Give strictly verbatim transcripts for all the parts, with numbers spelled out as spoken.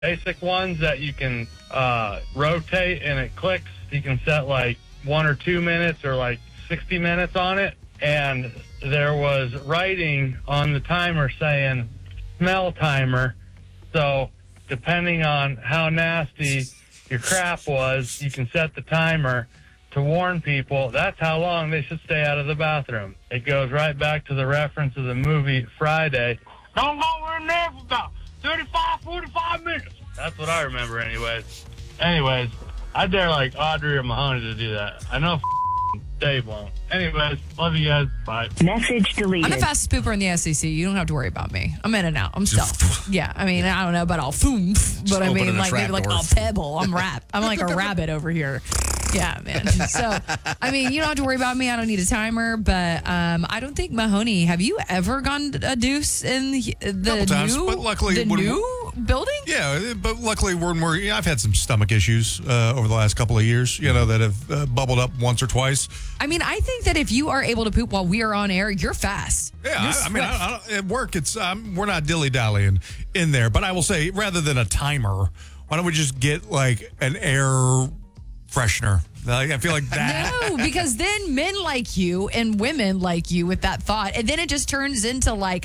basic ones that you can uh, rotate and it clicks. You can set like one or two minutes or like sixty minutes on it. And there was writing on the timer saying smell timer. So depending on how nasty your crap was, you can set the timer to warn people that's how long they should stay out of the bathroom. It goes right back to the reference of the movie Friday. Don't go in there for about thirty-five, forty-five minutes. That's what I remember anyways. Anyways, I dare like Audrey or Mahoney to do that. I know Dave won't. Anyways, love you guys. Bye. Message deleted. I'm the fastest pooper in the S E C. You don't have to worry about me. I'm in and out. I'm stealth. Yeah, I mean, I don't know about all foom, but I mean, like maybe like a pebble. I'm rap. I'm like a rabbit over here. Yeah, man. So, I mean, you don't have to worry about me. I don't need a timer, but um, I don't think Mahoney. Have you ever gone a deuce in the, the times, new, but luckily the when new building? Yeah, but luckily when we're, yeah, I've had some stomach issues uh, over the last couple of years, you know, that have uh, bubbled up once or twice. I mean, I think that if you are able to poop while we are on air, you're fast. Yeah, You're I, I mean, I, I don't, at work, it's um, we're not dilly dallying in there, but I will say, rather than a timer, why don't we just get like an air freshener? Like, I feel like that. No, because then men like you and women like you with that thought, and then it just turns into like,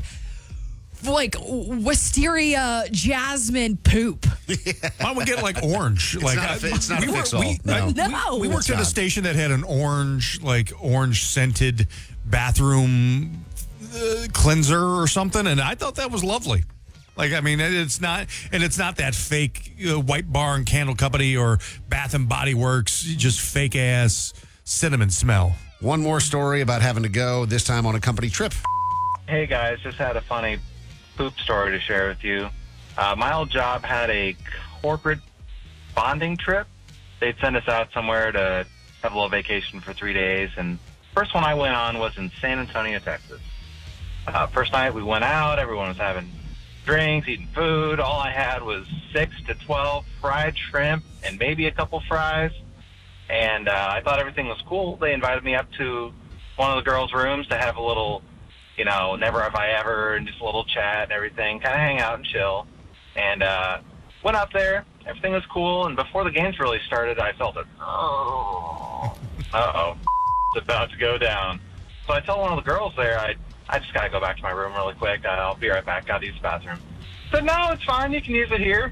like wisteria jasmine poop. Yeah. Why don't we get like orange? It's like not a, it's not we a were, fix-all. we, No. No. we, we worked It's at a not. station that had an orange, like orange scented bathroom uh, cleanser or something, and I thought that was lovely. Like, I mean, it's not, and it's not that fake uh, White Barn Candle Company or Bath and Body Works, just fake ass cinnamon smell. One more story about having to go, this time on a company trip. Hey guys, just had a funny poop story to share with you. Uh, my old job had a corporate bonding trip. They'd send us out somewhere to have a little vacation for three days. And first one I went on was in San Antonio, Texas. Uh, first night we went out, everyone was having drinks, eating food. All I had was six to twelve fried shrimp and maybe a couple fries. And uh, I thought everything was cool. They invited me up to one of the girls' rooms to have a little, you know, never have I ever, and just a little chat and everything, kind of hang out and chill. And uh, went up there. Everything was cool. And before the games really started, I felt it. Oh, uh-oh, it's about to go down. So I tell one of the girls there, I I just got to go back to my room really quick. Uh, I'll be right back. Got to use the bathroom. I said, no, it's fine. You can use it here.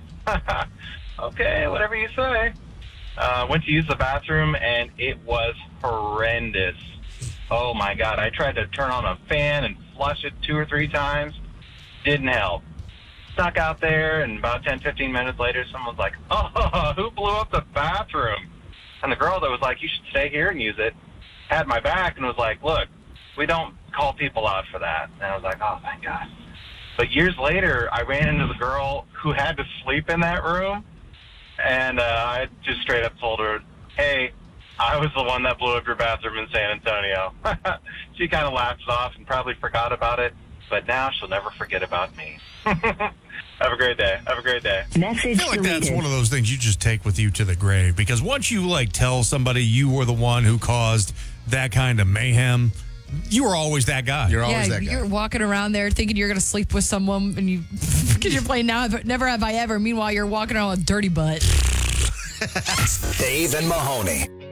Okay, whatever you say. Uh, went to use the bathroom, and it was horrendous. Oh, my God. I tried to turn on a fan and flush it two or three times. Didn't help. Stuck out there, and about ten, fifteen minutes later, someone's like, oh, who blew up the bathroom? And the girl that was like, you should stay here and use it, had my back and was like, look, we don't call people out for that. And I was like, oh, thank God. But years later, I ran into the girl who had to sleep in that room, and uh, I just straight up told her, hey, I was the one that blew up your bathroom in San Antonio. She kind of laughed it off and probably forgot about it, but now she'll never forget about me. Have a great day. Have a great day. Message I feel like deleted. that's one of those things you just take with you to the grave, because once you like tell somebody you were the one who caused that kind of mayhem, you were always that guy. You're Yeah, always that guy. you're walking around there thinking you're going to sleep with someone, and you, because you're playing now, never have I ever. Meanwhile, you're walking around with a dirty butt. Dave and Mahoney.